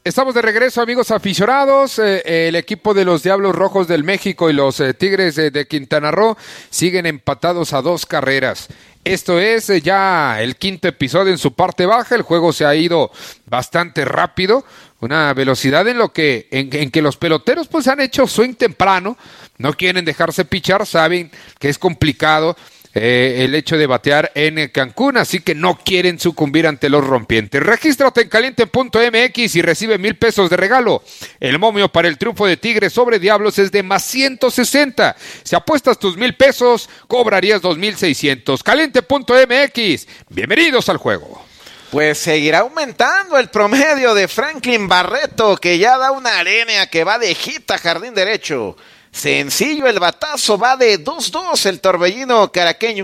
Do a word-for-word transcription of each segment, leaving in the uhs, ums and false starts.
Estamos de regreso, amigos aficionados. Eh, el equipo de los Diablos Rojos del México y los eh, Tigres de, de Quintana Roo siguen empatados a dos carreras. Esto es eh, ya el quinto episodio en su parte baja. El juego se ha ido bastante rápido, una velocidad en lo que en, en que los peloteros pues han hecho swing temprano, no quieren dejarse pichar, saben que es complicado Eh, el hecho de batear en Cancún, así que no quieren sucumbir ante los rompientes. Regístrate en caliente punto m x y recibe mil pesos de regalo. El momio para el triunfo de Tigres sobre Diablos es de más ciento sesenta. Si apuestas tus mil pesos, cobrarías dos mil seiscientos. caliente punto m x. Bienvenidos al juego. Pues seguirá aumentando el promedio de Franklin Barreto, que ya da una arenea que va de hit a jardín derecho. Sencillo el batazo, va de dos dos el torbellino caraqueño.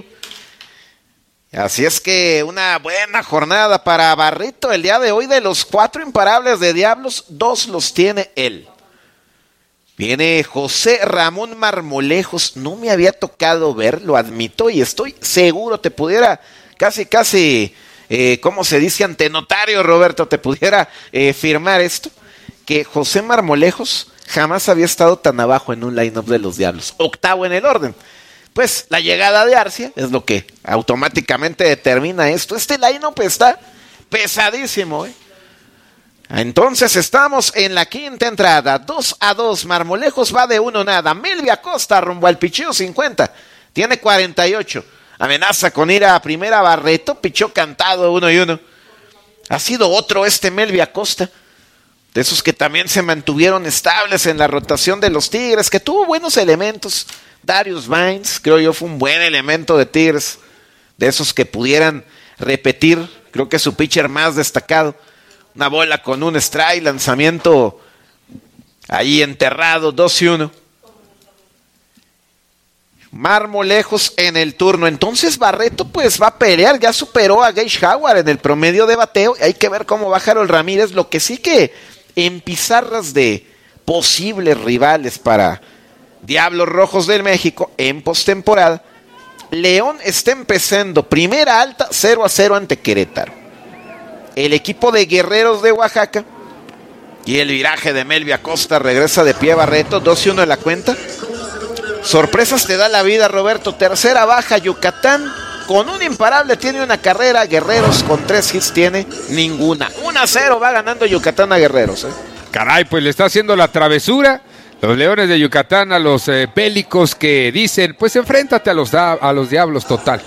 Así es que una buena jornada para Barreto el día de hoy. De los cuatro imparables de Diablos, dos los tiene él. Viene José Ramón Marmolejos, no me había tocado ver, lo admito, y estoy seguro, te pudiera casi casi, eh, ¿cómo se dice? Ante notario, Roberto, te pudiera eh, firmar esto, que José Marmolejos jamás había estado tan abajo en un line-up de los Diablos. Octavo en el orden. Pues la llegada de Arcia es lo que automáticamente determina esto. Este line-up está pesadísimo, ¿eh? Entonces estamos en la quinta entrada. dos a dos. Marmolejos va de uno nada. Melvia Acosta rumbo al picheo cincuenta. Tiene cuarenta y ocho. Amenaza con ir a primera. Barreto. Pichó cantado uno y uno. Ha sido otro este Melvia Acosta, de esos que también se mantuvieron estables en la rotación de los Tigres, que tuvo buenos elementos. Darius Vines, creo yo, fue un buen elemento de Tigres, de esos que pudieran repetir, creo que su pitcher más destacado. Una bola con un strike, lanzamiento ahí enterrado, dos y uno. Marmolejos en el turno. Entonces Barreto pues va a pelear, ya superó a Gage Howard en el promedio de bateo. Hay que ver cómo va Harold Ramírez, lo que sí que en pizarras de posibles rivales para Diablos Rojos del México en postemporada, León está empezando primera alta cero a cero ante Querétaro. El equipo de Guerreros de Oaxaca y el viraje de Melvia Acosta regresa de pie Barreto, dos y uno en la cuenta. Sorpresas te da la vida, Roberto. Tercera baja Yucatán, con un imparable tiene una carrera. Guerreros con tres hits tiene ninguna. uno a cero va ganando Yucatán a Guerreros, ¿eh? Caray, pues le está haciendo la travesura los Leones de Yucatán a los eh, bélicos que dicen, pues enfréntate a los, da- a los Diablos total.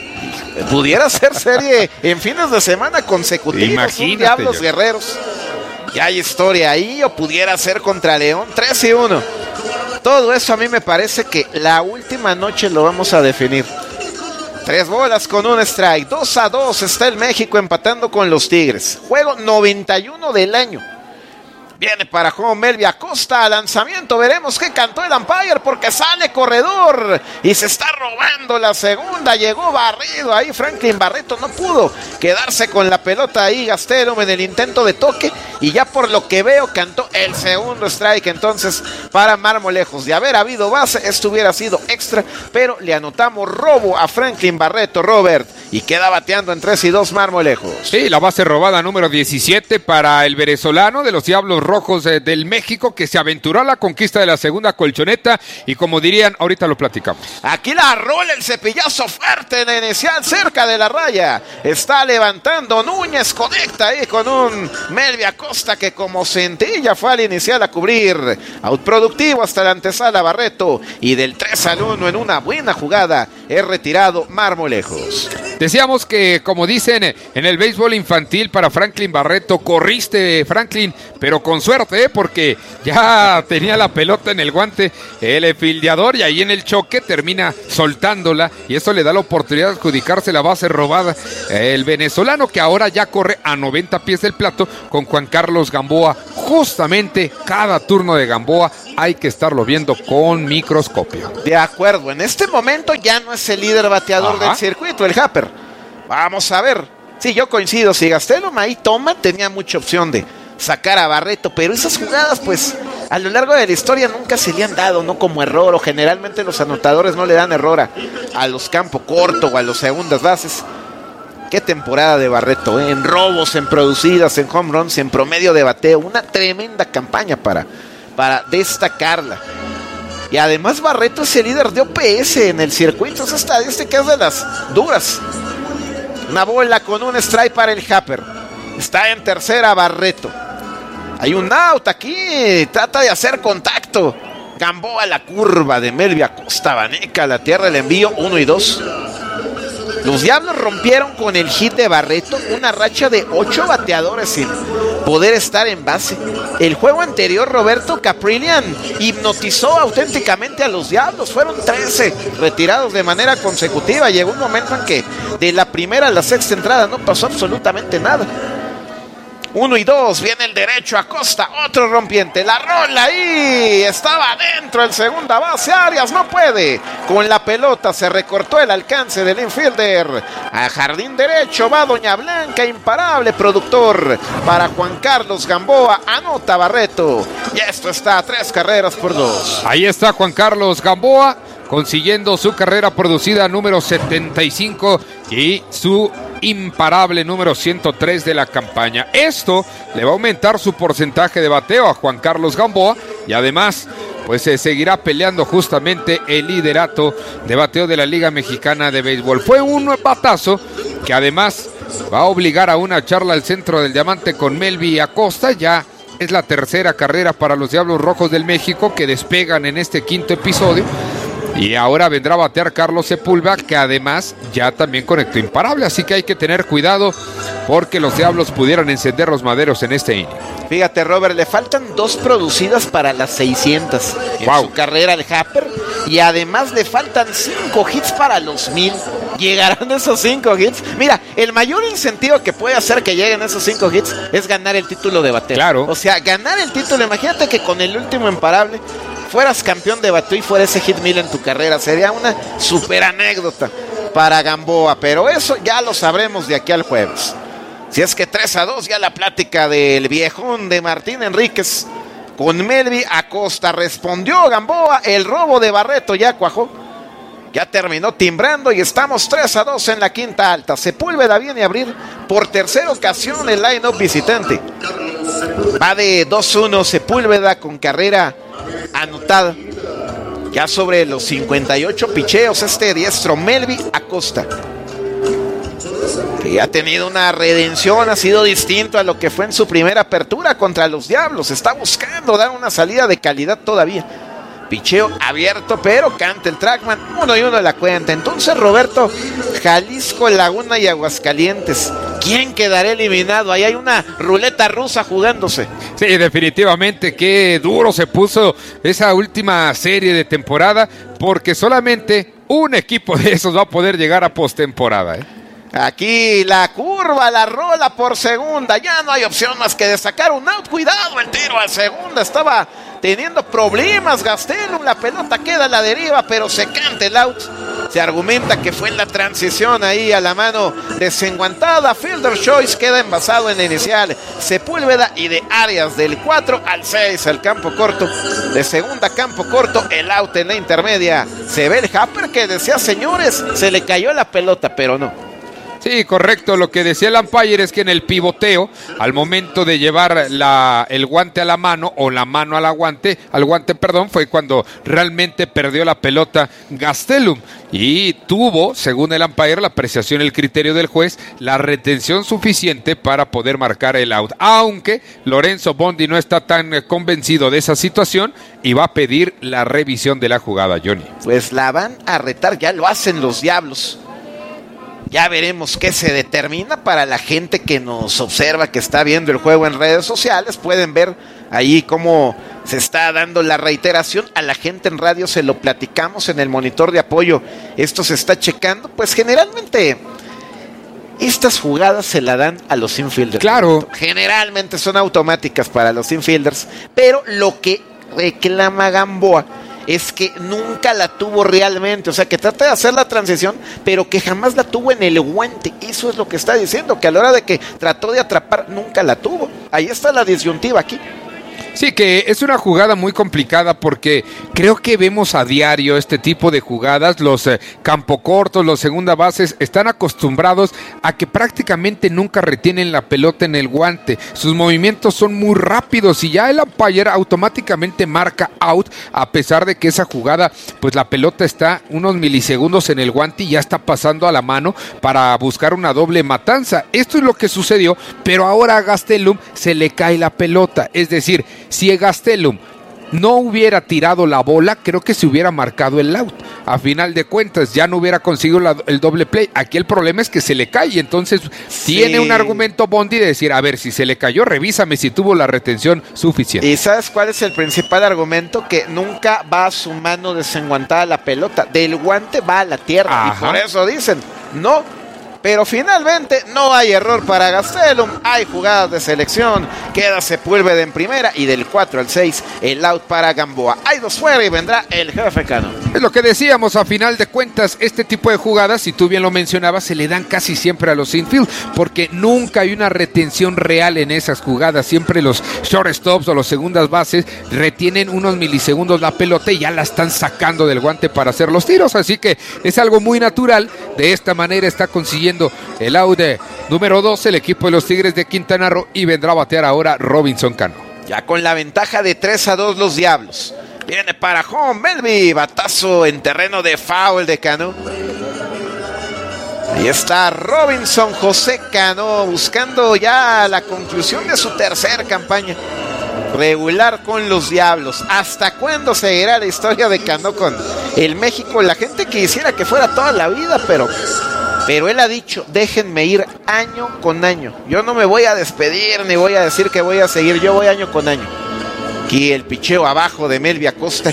Pudiera ser serie en fines de semana consecutivos. Imagínate, un Diablos yo. Guerreros. Ya hay historia ahí, o pudiera ser contra León. tres y uno. Todo eso a mí me parece que la última noche lo vamos a definir. Tres bolas con un strike. dos a dos está el México empatando con los Tigres. Juego noventa y uno del año. Viene para Juan Melvia Acosta, lanzamiento, veremos qué cantó el umpire porque sale corredor y se está robando la segunda. Llegó barrido ahí Franklin Barreto, no pudo quedarse con la pelota ahí Gastelum en el intento de toque, y ya por lo que veo cantó el segundo strike. Entonces para Marmolejos, de haber habido base, esto hubiera sido extra, pero le anotamos robo a Franklin Barreto, Robert, y queda bateando en tres y dos Marmolejos. Sí, la base robada número diecisiete para el venezolano de los Diablos Rojos eh, del México, que se aventuró a la conquista de la segunda colchoneta, y como dirían, ahorita lo platicamos. Aquí la rola, el cepillazo fuerte en inicial cerca de la raya. Está levantando Núñez, conecta ahí con un Melvia Acosta que como centilla fue al inicial a cubrir. Out productivo hasta la antesala Barreto, y del tres al uno en una buena jugada es retirado Marmolejos. Decíamos que, como dicen en el béisbol infantil, para Franklin Barreto, corriste, Franklin, pero con suerte, ¿eh? Porque ya tenía la pelota en el guante el fildeador, y ahí en el choque termina soltándola, y eso le da la oportunidad de adjudicarse la base robada. El venezolano, que ahora ya corre a noventa pies del plato con Juan Carlos Gamboa. Justamente cada turno de Gamboa hay que estarlo viendo con microscopio. De acuerdo, en este momento ya no es el líder bateador Ajá. del circuito, el Happer. Vamos a ver. Sí, yo coincido. Si Gastelum ahí toma, tenía mucha opción de sacar a Barreto, pero esas jugadas, pues, a lo largo de la historia nunca se le han dado, no como error, o generalmente los anotadores no le dan error a, a los campo corto o a los segundas bases. Qué temporada de Barreto, ¿eh? En robos, en producidas, en home runs, en promedio de bateo. Una tremenda campaña para, para destacarla. Y además Barreto es el líder de O P S en el circuito. Esa estadística es de las duras. Una bola con un strike para el Happer. Está en tercera Barreto. Hay un out aquí. Trata de hacer contacto. Gamboa la curva de Melvi Acosta. Vaneca la tierra, el envío uno y dos. Los Diablos rompieron con el hit de Barreto una racha de ocho bateadores sin poder estar en base. El juego anterior, Roberto Caprillian hipnotizó auténticamente a los Diablos. Fueron trece retirados de manera consecutiva. Llegó un momento en que de la primera a la sexta entrada no pasó absolutamente nada. Uno y dos, viene el derecho Acosta, otro rompiente, la rola ahí, estaba adentro el segunda base, Arias no puede, con la pelota se recortó el alcance del infielder, a jardín derecho va Doña Blanca, imparable productor, para Juan Carlos Gamboa, anota Barreto, y esto está a tres carreras por dos. Ahí está Juan Carlos Gamboa, consiguiendo su carrera producida número setenta y cinco y su imparable número ciento tres de la campaña. Esto le va a aumentar su porcentaje de bateo a Juan Carlos Gamboa y además pues se seguirá peleando justamente el liderato de bateo de la Liga Mexicana de Béisbol. Fue un batazo que además va a obligar a una charla al centro del diamante con Melvi Acosta. Ya es la tercera carrera para los Diablos Rojos del México que despegan en este quinto episodio. Y ahora vendrá a batear Carlos Sepúlveda, que además ya también conectó imparable. Así que hay que tener cuidado porque los Diablos pudieran encender los maderos en este inning. Fíjate, Robert, le faltan dos producidas para las seiscientas en wow. su carrera al Happer. Y además le faltan cinco hits para los mil. ¿Llegarán esos cinco hits? Mira, el mayor incentivo que puede hacer que lleguen esos cinco hits es ganar el título de bateo. Claro. O sea, ganar el título. Imagínate que con el último imparable fueras campeón de bateo y fuera ese hit mil en tu carrera. Sería una super anécdota para Gamboa, pero eso ya lo sabremos de aquí al jueves. Si es que tres a dos, ya la plática del viejón de Martín Enríquez con Melvi Acosta. Respondió Gamboa, el robo de Barreto ya cuajó, ya terminó timbrando y estamos tres a dos en la quinta alta. Sepúlveda viene a abrir por tercera ocasión el line-up visitante. Va de dos uno Sepúlveda con carrera anotada. Ya sobre los cincuenta y ocho picheos este diestro Melvi Acosta, que ha tenido una redención, ha sido distinto a lo que fue en su primera apertura contra los Diablos. Está buscando dar una salida de calidad todavía. Picheo abierto, pero canta el trackman, uno y uno de la cuenta. Entonces, Roberto, Jalisco, Laguna y Aguascalientes, ¿quién quedará eliminado? Ahí hay una ruleta rusa jugándose. Sí, definitivamente, qué duro se puso esa última serie de temporada, porque solamente un equipo de esos va a poder llegar a postemporada, ¿eh? Aquí la curva, la rola por segunda, ya no hay opción más que de sacar un out. Cuidado, el tiro a segunda, estaba teniendo problemas Gastelum, la pelota queda a la deriva, pero se canta el out. Se argumenta que fue en la transición ahí a la mano desenguantada. Fielder Choice queda envasado en la inicial. Sepúlveda y de Arias del cuatro al seis al campo corto. De segunda campo corto, el out en la intermedia. Se ve el Happer que decía, señores, se le cayó la pelota, pero no. Sí, correcto. Lo que decía el umpire es que en el pivoteo, al momento de llevar la, el guante a la mano, o la mano al guante, al guante, perdón, fue cuando realmente perdió la pelota Gastelum. Y tuvo, según el umpire, la apreciación, el criterio del juez, la retención suficiente para poder marcar el out. Aunque Lorenzo Bondi no está tan convencido de esa situación y va a pedir la revisión de la jugada, Johnny. Pues la van a retar, ya lo hacen los Diablos. Ya veremos qué se determina. Para la gente que nos observa, que está viendo el juego en redes sociales, pueden ver ahí cómo se está dando la reiteración. A la gente en radio se lo platicamos en el monitor de apoyo. Esto se está checando. Pues generalmente estas jugadas se la dan a los infielders. Claro. Generalmente son automáticas para los infielders. Pero lo que reclama Gamboa es que nunca la tuvo realmente, o sea, que trata de hacer la transición, pero que jamás la tuvo en el guante. Eso es lo que está diciendo, que a la hora de que trató de atrapar, nunca la tuvo. Ahí está la disyuntiva aquí. Sí, que es una jugada muy complicada porque creo que vemos a diario este tipo de jugadas. Los eh, campo cortos, los segunda bases están acostumbrados a que prácticamente nunca retienen la pelota en el guante. Sus movimientos son muy rápidos y ya el umpire automáticamente marca out, a pesar de que esa jugada, pues la pelota está unos milisegundos en el guante y ya está pasando a la mano para buscar una doble matanza. Esto es lo que sucedió, pero ahora a Gastelum se le cae la pelota. Es decir, si Gastelum no hubiera tirado la bola, creo que se hubiera marcado el out. A final de cuentas, ya no hubiera conseguido la, el doble play. Aquí el problema es que se le cae, entonces sí. Tiene un argumento Bondi de decir, a ver, si se le cayó, revísame si tuvo la retención suficiente. ¿Y sabes cuál es el principal argumento? Que nunca va a su mano desenguantada la pelota. Del guante va a la tierra. Ajá. Y por eso dicen, no. Pero finalmente no hay error para Gastelum, hay jugadas de selección, queda Sepúlveda en primera y del cuatro al seis el out para Gamboa. Hay dos fuera y vendrá el jefe Cano. Es lo que decíamos, a final de cuentas, este tipo de jugadas, si tú bien lo mencionabas, se le dan casi siempre a los infield, porque nunca hay una retención real en esas jugadas. Siempre los shortstops o los segundas bases retienen unos milisegundos la pelota y ya la están sacando del guante para hacer los tiros, así que es algo muy natural. De esta manera está consiguiendo el out número dos el equipo de los Tigres de Quintana Roo y vendrá a batear ahora Robinson Cano. Ya con la ventaja de tres a dos los Diablos. Viene para home Melvi, batazo en terreno de foul de Cano. Ahí está Robinson José Cano buscando ya la conclusión de su tercera campaña regular con los Diablos. ¿Hasta cuándo seguirá la historia de Cano con el México? La gente quisiera que fuera toda la vida, pero... Pero él ha dicho, déjenme ir año con año. Yo no me voy a despedir ni voy a decir que voy a seguir. Yo voy año con año. Aquí el picheo abajo de Melvi Acosta.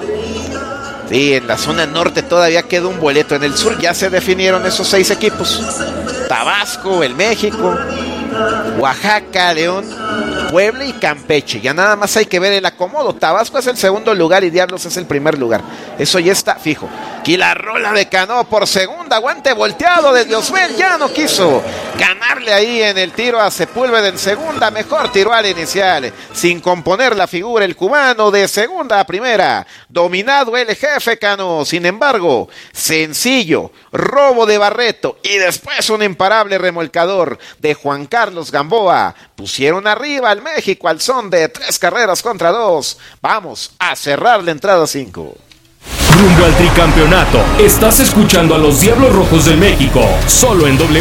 Sí, en la zona norte todavía queda un boleto. En el sur ya se definieron esos seis equipos. Tabasco, el México, Oaxaca, León, Puebla y Campeche. Ya nada más hay que ver el acomodo. Tabasco es el segundo lugar y Diablos es el primer lugar. Eso ya está fijo. Aquí la rola de Cano por segunda, guante volteado de Diosbel, ya no quiso ganarle ahí en el tiro a Sepúlveda en segunda, mejor tiró al inicial, sin componer la figura el cubano de segunda a primera, dominado el jefe Cano. Sin embargo, sencillo, robo de Barreto y después un imparable remolcador de Juan Carlos Gamboa, pusieron arriba al México al son de tres carreras contra dos. Vamos a cerrar la entrada cinco. Rumbo al tricampeonato. Estás escuchando a los Diablos Rojos del México, solo en W.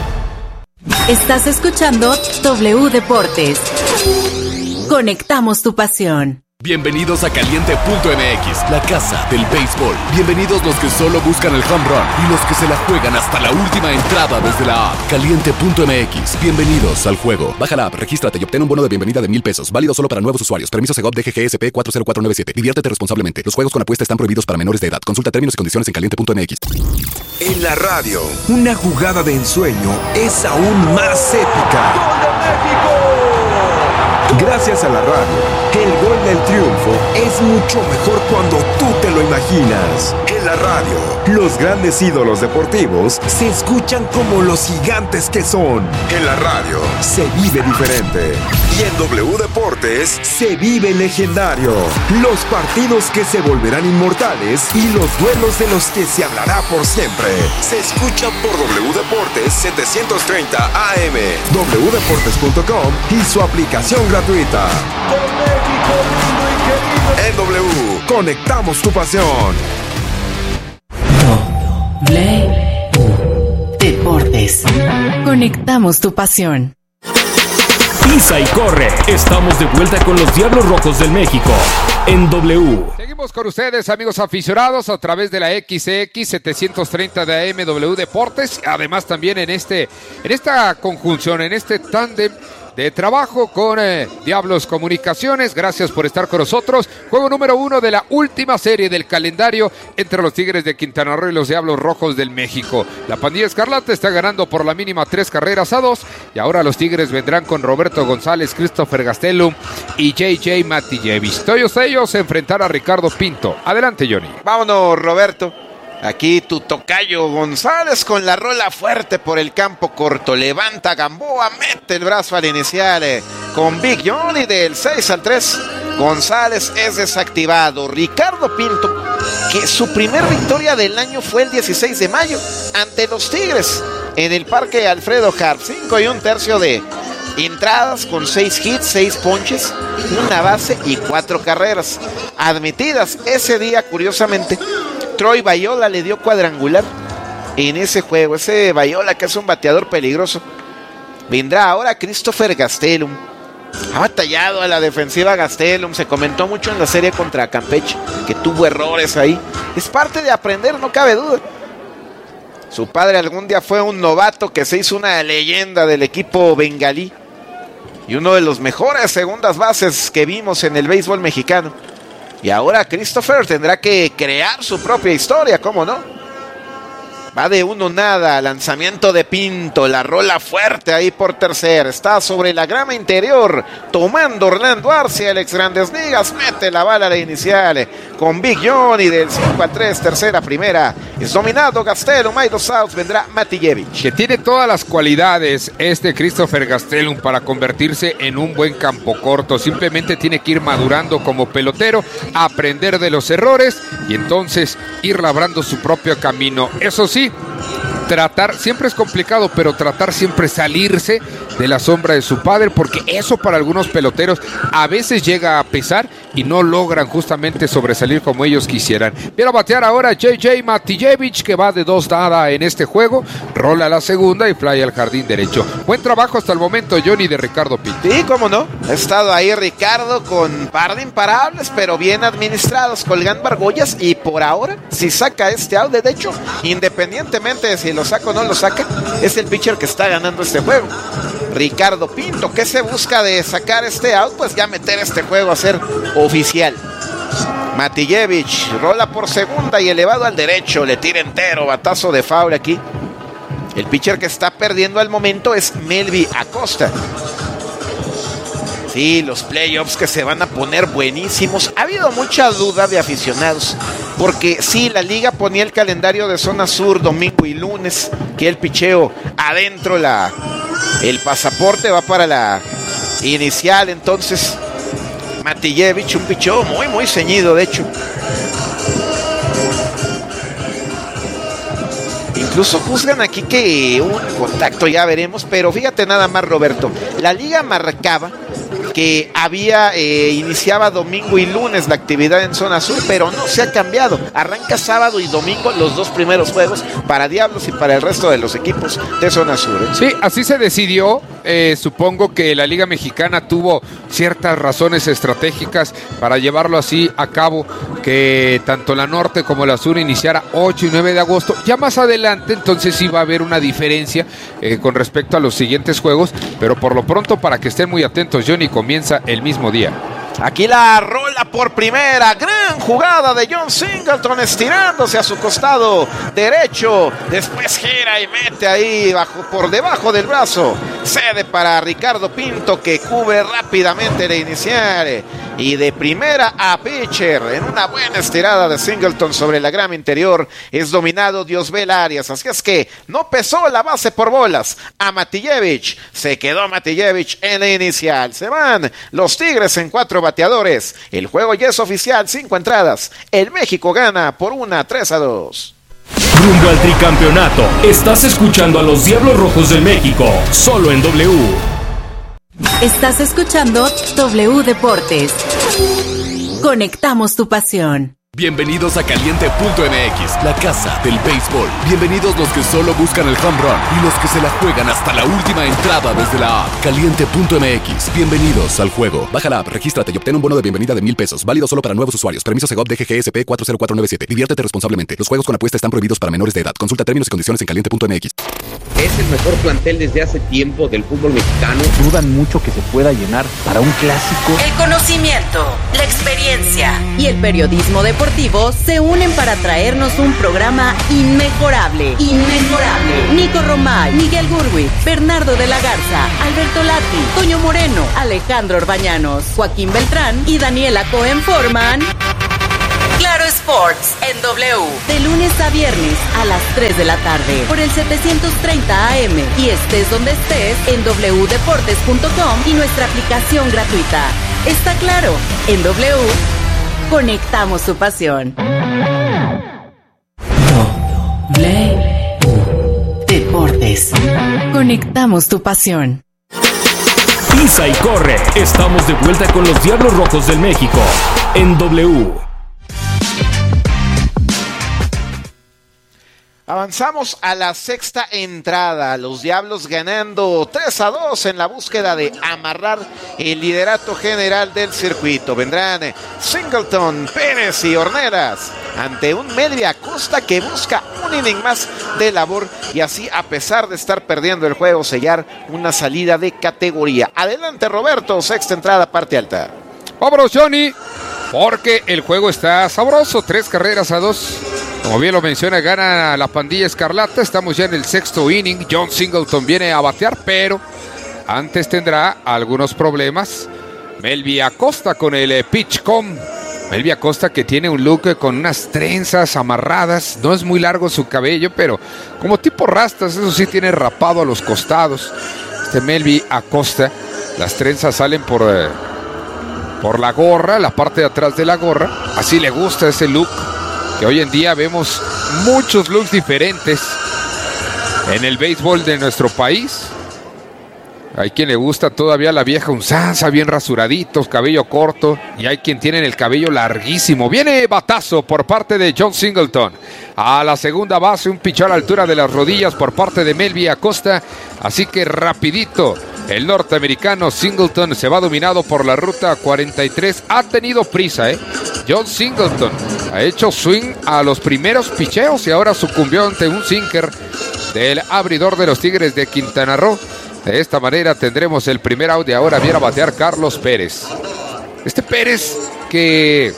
Estás escuchando W Deportes. Conectamos tu pasión. Bienvenidos a Caliente punto M X, la casa del béisbol. Bienvenidos los que solo buscan el home run y los que se la juegan hasta la última entrada desde la app. Caliente punto M X, bienvenidos al juego. Baja la app, regístrate y obtén un bono de bienvenida de mil pesos. Válido solo para nuevos usuarios. Permiso Segov D G G S P cuatro cero cuatro nueve siete. Diviértete responsablemente. Los juegos con apuesta están prohibidos para menores de edad. Consulta términos y condiciones en Caliente punto M X. En la radio, una jugada de ensueño es aún más épica. ¡Gol de México! Gracias a la radio, el gol del triunfo es mucho mejor cuando tú te lo imaginas. En la radio, los grandes ídolos deportivos se escuchan como los gigantes que son. En la radio, se vive diferente. Y en W Deportes, se vive legendario. Los partidos que se volverán inmortales y los duelos de los que se hablará por siempre. Se escuchan por W Deportes setecientos treinta A M, w deportes punto com y su aplicación gratuita. Con México lindo y querido. En W, conectamos tu pasión. W Deportes. Conectamos tu pasión. Pisa y corre. Estamos de vuelta con los Diablos Rojos del México en W. Seguimos con ustedes, amigos aficionados, a través de la X X setecientos treinta de A M W Deportes. Además también en este, en esta conjunción, en este tándem de trabajo con eh, Diablos Comunicaciones. Gracias por estar con nosotros. Juego número uno de la última serie del calendario entre los Tigres de Quintana Roo y los Diablos Rojos del México. La pandilla escarlata está ganando por la mínima tres carreras a dos y ahora los Tigres vendrán con Roberto González, Christopher Gastelum y J J Matijevic. Todos ellos se enfrentarán a Ricardo Pinto. Adelante, Johnny. Vámonos, Roberto. Aquí tu tocayo González con la rola fuerte por el campo corto. Levanta Gamboa, mete el brazo al inicial. Eh, con Big Johnny del seis al tres. González es desactivado. Ricardo Pinto, que su primer victoria del año fue el dieciséis de mayo ante los Tigres en el Parque Alfredo Harp. Cinco y un tercio de entradas con seis hits, seis ponches, una base y cuatro carreras admitidas. Ese día, curiosamente, Troy Bayola le dio cuadrangular en ese juego. Ese Bayola, que es un bateador peligroso. Vendrá ahora Christopher Gastelum. Ha batallado a la defensiva Gastelum. Se comentó mucho en la serie contra Campeche que tuvo errores ahí. Es parte de aprender, no cabe duda. Su padre algún día fue un novato que se hizo una leyenda del equipo bengalí y uno de los mejores segundas bases que vimos en el béisbol mexicano. Y ahora Christopher tendrá que crear su propia historia, ¿cómo no? Va de uno nada, lanzamiento de Pinto, la rola fuerte ahí por tercera, está sobre la grama interior, tomando Orlando Arcia, el ex Grandes Ligas, mete la bala a la inicial, con Big Johnny del cinco a tres, tercera, primera, es dominado Gastelum, hay dos outs, vendrá Matijevich. Que tiene todas las cualidades este Christopher Gastelum para convertirse en un buen campo corto, simplemente tiene que ir madurando como pelotero, aprender de los errores y entonces ir labrando su propio camino. Eso sí, tratar, siempre es complicado, pero tratar siempre salirse de la sombra de su padre, porque eso para algunos peloteros a veces llega a pesar y no logran justamente sobresalir como ellos quisieran. Viene a batear ahora J J Matijevich, que va de dos nada en este juego, rola a la segunda y fly al jardín derecho. Buen trabajo hasta el momento, Johnny, de Ricardo Pinto. Sí, cómo no, ha estado ahí Ricardo con par de imparables, pero bien administrados, colgando argollas, y por ahora, si saca este out, de hecho, independientemente de si lo saca o no lo saca, es el pitcher que está ganando este juego. Ricardo Pinto, que se busca de sacar este out, pues ya meter este juego a ser oficial. Matijevich rola por segunda y elevado al derecho, le tira entero, batazo de foul aquí. El pitcher que está perdiendo al momento es Melvi Acosta. Sí, los playoffs que se van a poner buenísimos. Ha habido mucha duda de aficionados, porque sí, la liga ponía el calendario de zona sur domingo y lunes, que el picheo adentro, la el pasaporte va para la inicial. Entonces Matijevich, un picheo muy muy ceñido, de hecho. Incluso juzgan aquí que un contacto, ya veremos, pero fíjate nada más, Roberto, la liga marcaba que había, eh, iniciaba domingo y lunes la actividad en zona sur, pero no se ha cambiado, arranca sábado y domingo los dos primeros juegos para Diablos y para el resto de los equipos de zona sur, ¿eh? Sí, así se decidió. Eh, supongo que la Liga Mexicana tuvo ciertas razones estratégicas para llevarlo así a cabo, que tanto la norte como la sur iniciara ocho y nueve de agosto. Ya más adelante entonces sí va a haber una diferencia eh, con respecto a los siguientes juegos, pero por lo pronto, para que estén muy atentos, Johnny, comienza el mismo día. Aquí la rola por primera, gran jugada de John Singleton estirándose a su costado derecho, después gira y mete ahí bajo, por debajo del brazo, cede para Ricardo Pinto, que cubre rápidamente la inicial, y de primera a pitcher en una buena estirada de Singleton sobre la grama interior, es dominado Diosbel Arias, así es que no pesó la base por bolas a Matijevich, se quedó Matijevich en la inicial, se van los Tigres en cuatro bateadores, el juego ya es oficial, cinco entradas, el México gana por una, tres a dos. Rumbo al tricampeonato, estás escuchando a los Diablos Rojos del México, solo en W. Estás escuchando W Deportes. Conectamos tu pasión. Bienvenidos a Caliente punto M X, la casa del béisbol. Bienvenidos los que solo buscan el home run y los que se la juegan hasta la última entrada desde la app. Caliente punto M X, bienvenidos al juego. Baja la app, regístrate y obtén un bono de bienvenida de mil pesos. Válido solo para nuevos usuarios. Permiso Segov D G G S P cuatro cero cuatro nueve siete. Diviértete responsablemente. Los juegos con apuesta están prohibidos para menores de edad. Consulta términos y condiciones en Caliente punto M X. Es el mejor plantel desde hace tiempo del fútbol mexicano. Dudan mucho que se pueda llenar para un clásico. El conocimiento, la experiencia y el periodismo deportivo se unen para traernos un programa inmejorable. Inmejorable. Nico Romay, Miguel Gurwitz, Bernardo de la Garza, Alberto Lati, Toño Moreno, Alejandro Orbañanos, Joaquín Beltrán y Daniela Cohen forman Claro Sports en W. De lunes a viernes a las tres de la tarde por el setecientos treinta A M y estés donde estés en doble u deportes punto com y nuestra aplicación gratuita. Está claro, en W conectamos su pasión. W Deportes. Conectamos tu pasión. Pisa y corre. Estamos de vuelta con los Diablos Rojos del México en W. Avanzamos a la sexta entrada, los Diablos ganando tres a dos en la búsqueda de amarrar el liderato general del circuito. Vendrán Singleton, Pérez y Ornelas ante un Melvin Acosta que busca un inning más de labor y así, a pesar de estar perdiendo el juego, sellar una salida de categoría. Adelante, Roberto, sexta entrada, parte alta. Vámonos, Johnny, porque el juego está sabroso, tres carreras a dos. Como bien lo menciona, gana la pandilla escarlata. Estamos ya en el sexto inning. John Singleton viene a batear, pero antes tendrá algunos problemas Melvin Acosta con el pitch com. Melvin Acosta, que tiene un look con unas trenzas amarradas. No es muy largo su cabello, pero como tipo rastas, eso sí, tiene rapado a los costados. Este Melvin Acosta, las trenzas salen por, eh, por la gorra, la parte de atrás de la gorra. Así le gusta ese look, que hoy en día vemos muchos looks diferentes en el béisbol de nuestro país. Hay quien le gusta todavía la vieja usanza, bien rasuraditos, cabello corto, y hay quien tiene el cabello larguísimo. Viene batazo por parte de John Singleton. A la segunda base, un pichón a la altura de las rodillas por parte de Melvin Acosta. Así que rapidito, el norteamericano Singleton se va dominado por la ruta cuarenta y tres. Ha tenido prisa, ¿eh? John Singleton ha hecho swing a los primeros picheos y ahora sucumbió ante un sinker del abridor de los Tigres de Quintana Roo. De esta manera tendremos el primer out y ahora viene a batear Carlos Pérez. Este Pérez, que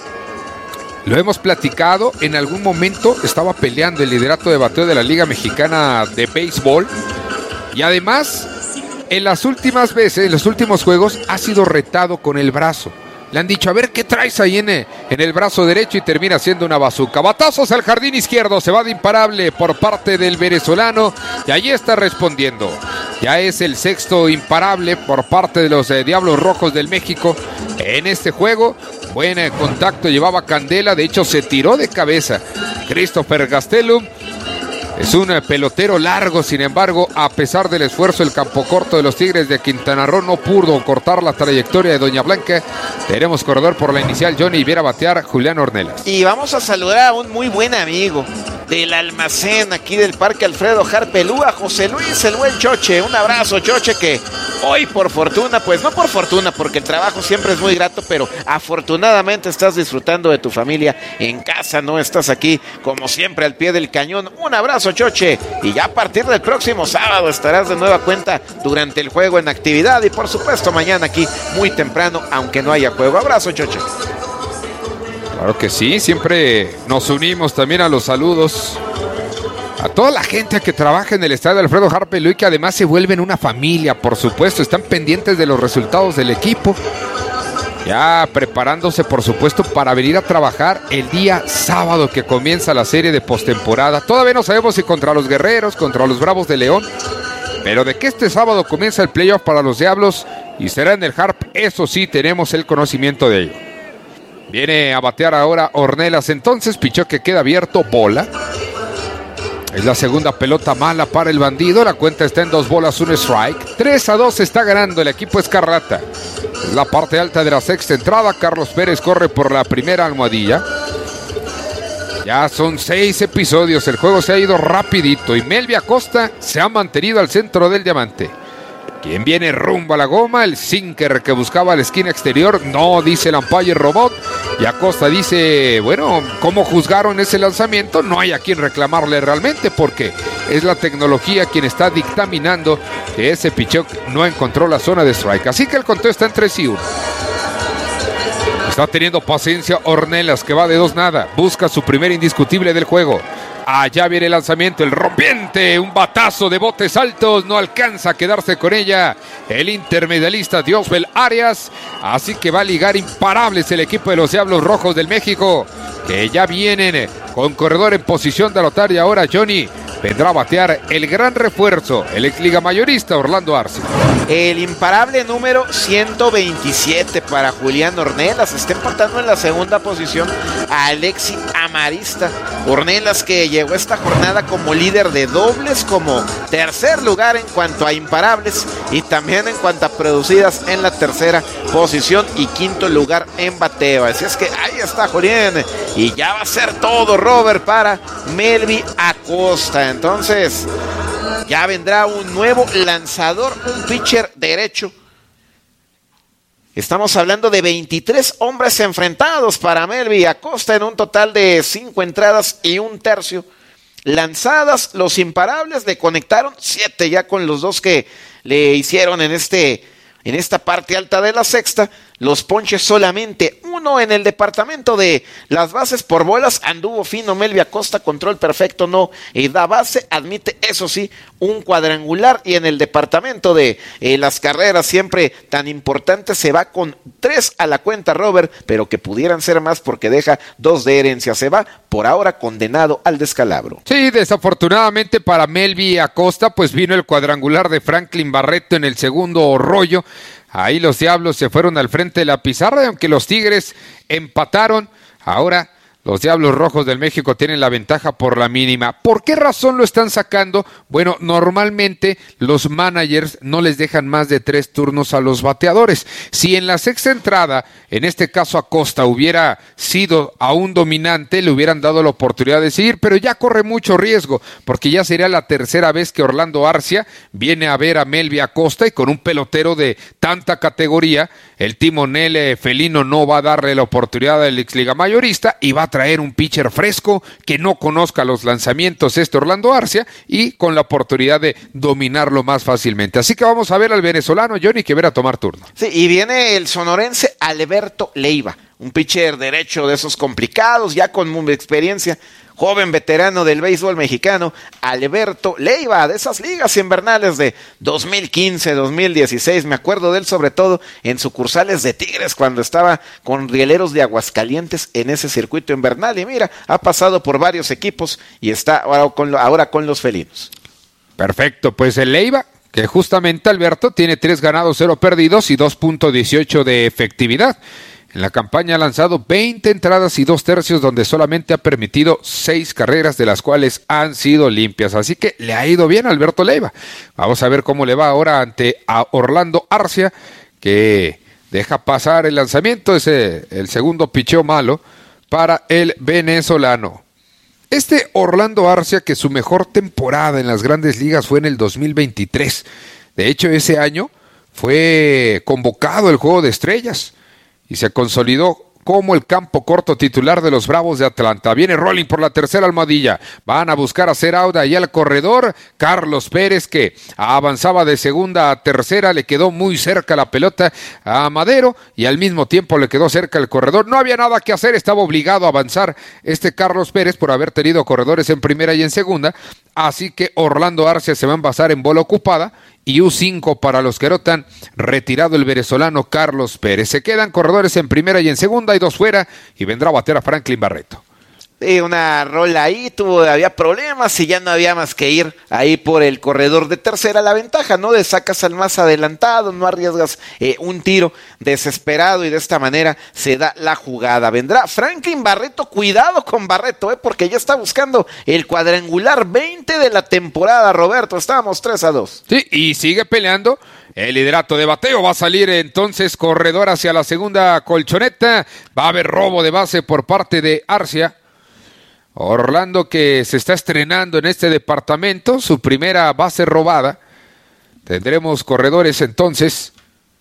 lo hemos platicado, en algún momento estaba peleando el liderato de bateo de la Liga Mexicana de Béisbol. Y además, en las últimas veces, en los últimos juegos, ha sido retado con el brazo. Le han dicho, a ver qué traes ahí en el, en el brazo derecho, y termina siendo una bazuca. Batazos al jardín izquierdo, se va de imparable por parte del venezolano y allí está respondiendo. Ya es el sexto imparable por parte de los eh, Diablos Rojos del México en este juego. Buen eh, contacto llevaba Candela, de hecho se tiró de cabeza Christopher Gastelum. Es un eh, pelotero largo, sin embargo, a pesar del esfuerzo, el campo corto de los Tigres de Quintana Roo no pudo cortar la trayectoria de Doña Blanca. Tenemos corredor por la inicial, Johnny, y viene a batear Julián Ornelas. Y vamos a saludar a un muy buen amigo del almacén aquí del Parque Alfredo Harpelúa, José Luis, el buen Choche. Un abrazo, Choche, que hoy por fortuna, pues no por fortuna, porque el trabajo siempre es muy grato, pero afortunadamente estás disfrutando de tu familia en casa, no estás aquí como siempre al pie del cañón. Un abrazo, Choche, y ya a partir del próximo sábado estarás de nueva cuenta durante el juego en actividad y por supuesto mañana aquí muy temprano, aunque no haya juego. Abrazo, Choche. Claro que sí, siempre nos unimos también a los saludos a toda la gente que trabaja en el estadio Alfredo Harpelúa y que además se vuelven una familia, por supuesto, están pendientes de los resultados del equipo, ya preparándose, por supuesto, para venir a trabajar el día sábado que comienza la serie de postemporada. Todavía no sabemos si contra los Guerreros, contra los Bravos de León, pero de que este sábado comienza el playoff para los Diablos y será en el Harp, eso sí tenemos el conocimiento de ello. Viene a batear ahora Ornelas, entonces pichó que queda abierto, bola. Es la segunda pelota mala para el bandido, la cuenta está en dos bolas, un strike. tres a dos está ganando el equipo escarlata. Es la parte alta de la sexta entrada, Carlos Pérez corre por la primera almohadilla. Ya son seis episodios, el juego se ha ido rapidito y Melvin Acosta se ha mantenido al centro del diamante. Quien viene rumbo a la goma, el sinker que buscaba la esquina exterior, no, dice el umpire robot. Y Acosta dice, bueno, ¿cómo juzgaron ese lanzamiento? No hay a quien reclamarle realmente, porque es la tecnología quien está dictaminando que ese picheo no encontró la zona de strike. Así que el conteo está en tres y uno. Está teniendo paciencia Ornelas, que va de dos nada. Busca su primer indiscutible del juego. Allá viene el lanzamiento, el rompiente, un batazo de botes altos, no alcanza a quedarse con ella el intermedialista Diosbel Arias, así que va a ligar imparables el equipo de los Diablos Rojos del México. que ya vienen con corredor en posición de anotar y ahora Johnny vendrá a batear el gran refuerzo, el ex liga mayorista Orlando Arcia. El imparable número ciento veintisiete para Julián Ornelas. Está empatando en la segunda posición a Alexi Amarista. Ornelas que llegó esta jornada como líder de dobles, como tercer lugar en cuanto a imparables y también en cuanto a producidas en la tercera posición y quinto lugar en bateo. Así es que ahí está Julián y ya va a ser todo, Robert, para Melvin Acosta. Entonces ya vendrá un nuevo lanzador, un pitcher derecho. Estamos hablando de veintitrés hombres enfrentados para Melvin Acosta en un total de cinco entradas y un tercio. Lanzadas, los imparables le conectaron siete ya con los dos que le hicieron en este en esta parte alta de la sexta. Los ponches solamente uno en el departamento de las bases por bolas. Anduvo fino Melvin Acosta, control perfecto, no y da base, admite eso sí un cuadrangular, y en el departamento de eh, las carreras siempre tan importante se va con tres a la cuenta, Robert, pero que pudieran ser más porque deja dos de herencia. Se va por ahora condenado al descalabro. Sí, desafortunadamente para Melvin Acosta pues vino el cuadrangular de Franklin Barreto en el segundo rollo. Ahí los Diablos se fueron al frente de la pizarra, y aunque los Tigres empataron, ahora los Diablos Rojos del México tienen la ventaja por la mínima. ¿Por qué razón lo están sacando? Bueno, normalmente los managers no les dejan más de tres turnos a los bateadores. Si en la sexta entrada, en este caso Acosta, hubiera sido aún dominante, le hubieran dado la oportunidad de seguir, pero ya corre mucho riesgo, porque ya sería la tercera vez que Orlando Arcia viene a ver a Melvin Acosta, y con un pelotero de tanta categoría, el timonel felino no va a darle la oportunidad al ex liga mayorista y va a traer un pitcher fresco que no conozca los lanzamientos, este Orlando Arcia, y con la oportunidad de dominarlo más fácilmente. Así que vamos a ver al venezolano Johnny que verá a tomar turno. Sí, y viene el sonorense Alberto Leiva, un pitcher derecho de esos complicados, ya con experiencia, joven veterano del béisbol mexicano, Alberto Leiva, de esas ligas invernales de dos mil quince, dos mil dieciséis, me acuerdo de él sobre todo en sucursales de Tigres cuando estaba con Rieleros de Aguascalientes en ese circuito invernal, y mira, ha pasado por varios equipos y está ahora con, ahora con los felinos. Perfecto, pues el Leiva, que justamente Alberto tiene tres ganados, cero perdidos y dos punto dieciocho de efectividad. En la campaña ha lanzado veinte entradas y dos tercios, donde solamente ha permitido seis carreras, de las cuales han sido limpias. Así que le ha ido bien a Alberto Leiva. Vamos a ver cómo le va ahora ante a Orlando Arcia, que deja pasar el lanzamiento. Ese el segundo picheo malo para el venezolano. Este Orlando Arcia, que su mejor temporada en las grandes ligas fue en el dos mil veintitrés. De hecho, ese año fue convocado al Juego de Estrellas y se consolidó como el campo corto titular de los Bravos de Atlanta. Viene Rolling por la tercera almohadilla. Van a buscar hacer out ahí al corredor. Carlos Pérez, que avanzaba de segunda a tercera, le quedó muy cerca la pelota a Madero y al mismo tiempo le quedó cerca el corredor. No había nada que hacer, estaba obligado a avanzar este Carlos Pérez por haber tenido corredores en primera y en segunda. Así que Orlando Arcia se va a envasar en bola ocupada y U cinco para los que rotan, retirado el venezolano Carlos Pérez. Se quedan corredores en primera y en segunda, y dos fuera, y vendrá a bater a Franklin Barreto. Sí, una rola ahí, tuvo, había problemas y ya no había más que ir ahí por el corredor de tercera. La ventaja, ¿no? De sacas al más adelantado, no arriesgas eh, un tiro desesperado, y de esta manera se da la jugada. Vendrá Franklin Barreto, cuidado con Barreto, eh, porque ya está buscando el cuadrangular veinte de la temporada, Roberto. Estábamos tres a dos. Sí, y sigue peleando el liderato de bateo. Va a salir entonces corredor hacia la segunda colchoneta. Va a haber robo de base por parte de Arcia. Orlando, que se está estrenando en este departamento, su primera base robada. Tendremos corredores entonces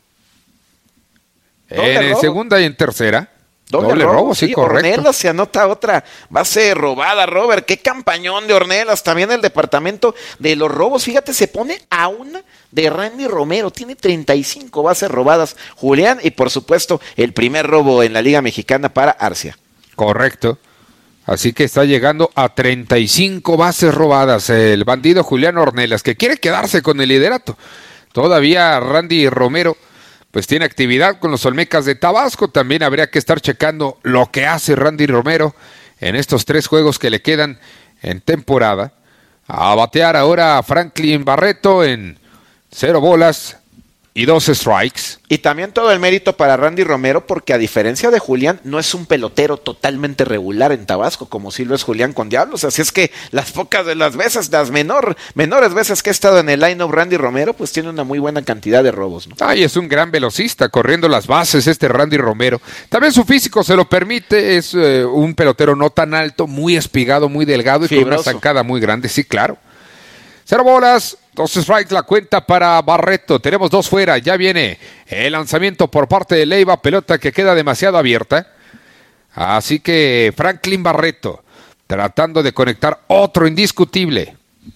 en robo? segunda y en tercera. Doble, Doble robo, robo, sí, sí, correcto. Ornelas se anota otra base robada, Robert. Qué campañón de Ornelas. También el departamento de los robos, fíjate, se pone a una de Randy Romero. Tiene treinta y cinco bases robadas, Julián, y por supuesto el primer robo en la Liga Mexicana para Arcia. Correcto. Así que está llegando a treinta y cinco bases robadas el bandido Julián Ornelas, que quiere quedarse con el liderato. Todavía Randy Romero pues tiene actividad con los Olmecas de Tabasco. También habría que estar checando lo que hace Randy Romero en estos tres juegos que le quedan en temporada. A batear ahora a Franklin Barreto en cero bolas y dos strikes. Y también todo el mérito para Randy Romero, porque a diferencia de Julián, no es un pelotero totalmente regular en Tabasco, como sí lo es Julián con Diablos. Así es que las pocas de las veces, las menor, menores veces que ha estado en el line-up Randy Romero, pues tiene una muy buena cantidad de robos, ¿no? Ay, es un gran velocista, corriendo las bases este Randy Romero. También su físico se lo permite, es eh, un pelotero no tan alto, muy espigado, muy delgado y Fibroso. con una zancada muy grande, sí, claro. Cero bolas, dos strikes la cuenta para Barreto. Tenemos dos fuera. Ya viene el lanzamiento por parte de Leiva. Pelota que queda demasiado abierta. Así que Franklin Barreto tratando de conectar otro indiscutible.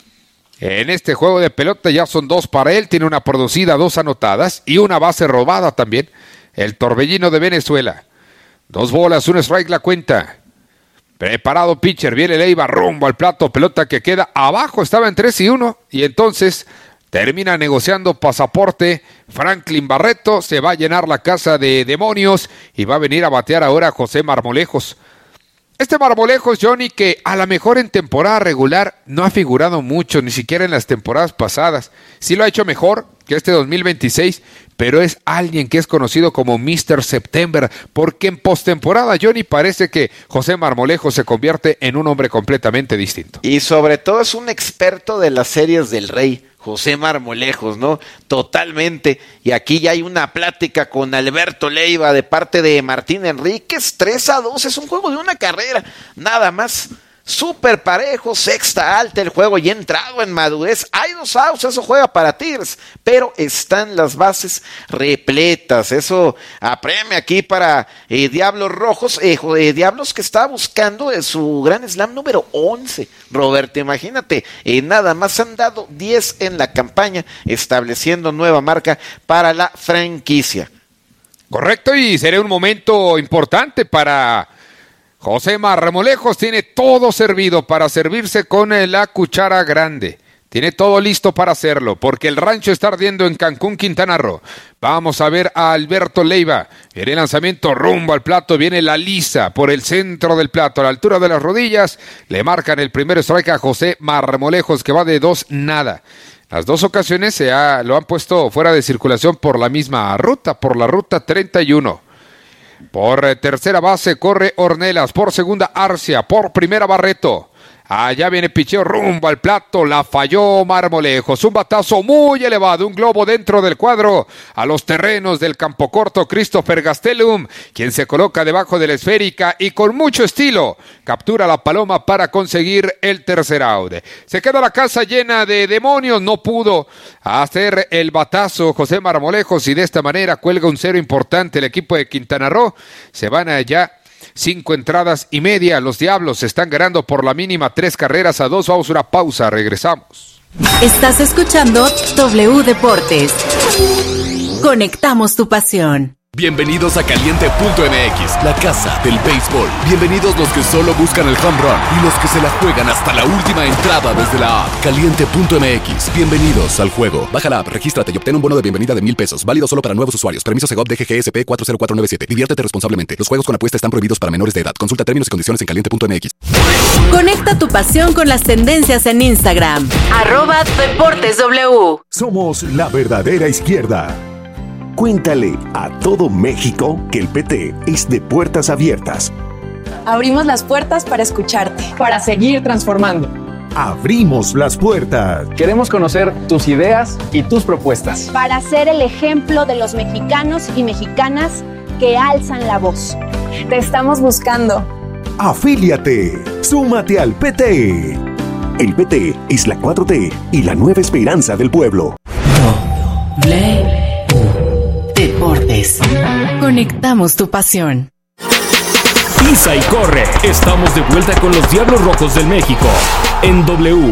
En este juego de pelota ya son dos para él. Tiene una producida, dos anotadas y una base robada también. El torbellino de Venezuela. Dos bolas, un strike la cuenta. Preparado pitcher, viene Leiva rumbo al plato, pelota que queda abajo, estaba en tres y uno, y entonces termina negociando pasaporte. Franklin Barreto se va a llenar la casa de demonios y va a venir a batear ahora a José Marmolejos. Este Marmolejos, Johnny, que a lo mejor en temporada regular no ha figurado mucho, ni siquiera en las temporadas pasadas. Sí lo ha hecho mejor que este dos mil veintiséis, pero es alguien que es conocido como mister September, porque en postemporada, Johnny, parece que José Marmolejos se convierte en un hombre completamente distinto. Y sobre todo es un experto de las series del Rey, José Marmolejos, ¿no? Totalmente. Y aquí ya hay una plática con Alberto Leiva de parte de Martín Enríquez. tres a dos, es un juego de una carrera, nada más. Súper parejo, sexta alta, el juego ya entrado en madurez. Hay dos outs, eso juega para Tigres, pero están las bases repletas. Eso apremia aquí para eh, Diablos Rojos, eh, eh, Diablos que está buscando eh, su gran slam número once. Roberto, imagínate, eh, nada más han dado diez en la campaña, estableciendo nueva marca para la franquicia. Correcto, y sería un momento importante para José Marmolejos. Tiene todo servido para servirse con la cuchara grande. Tiene todo listo para hacerlo, porque el rancho está ardiendo en Cancún, Quintana Roo. Vamos a ver a Alberto Leiva. Viene el lanzamiento rumbo al plato, viene la lisa por el centro del plato, a la altura de las rodillas. Le marcan el primer strike a José Marmolejos, que va de dos nada. Las dos ocasiones se ha, lo han puesto fuera de circulación por la misma ruta, por la ruta treinta y uno. Por tercera base corre Ornelas, por segunda Arcia, por primera Barreto. Allá viene picheo rumbo al plato, la falló Marmolejos, un batazo muy elevado, un globo dentro del cuadro, a los terrenos del campo corto, Christopher Gastelum, quien se coloca debajo de la esférica y con mucho estilo captura la paloma para conseguir el tercer out. Se queda la casa llena de demonios, no pudo hacer el batazo José Marmolejos y de esta manera cuelga un cero importante el equipo de Quintana Roo. Se van allá cinco entradas y media. Los Diablos están ganando por la mínima tres carreras a dos. Vamos a una pausa, regresamos. Estás escuchando W Deportes. Conectamos tu pasión. Bienvenidos a Caliente punto M X, la casa del béisbol. Bienvenidos los que solo buscan el home run y los que se la juegan hasta la última entrada desde la app. Caliente punto M X, bienvenidos al juego. Baja la app, regístrate y obtén un bono de bienvenida de mil pesos. Válido solo para nuevos usuarios. Permiso Segov D G G S P cuatro cero cuatro nueve siete. Diviértete responsablemente. Los juegos con apuesta están prohibidos para menores de edad. Consulta términos y condiciones en Caliente punto M X. Conecta tu pasión con las tendencias en Instagram. Arroba Deportes W. Somos la verdadera izquierda. Cuéntale a todo México que el P T es de puertas abiertas. Abrimos las puertas para escucharte, para seguir transformando. Abrimos las puertas. Queremos conocer tus ideas y tus propuestas. Para ser el ejemplo de los mexicanos y mexicanas que alzan la voz. Te estamos buscando. Afíliate. Súmate al P T. El P T es la cuatro T y la nueva esperanza del pueblo. W Deportes. Conectamos tu pasión. Pisa y corre. Estamos de vuelta con los Diablos Rojos del México en W.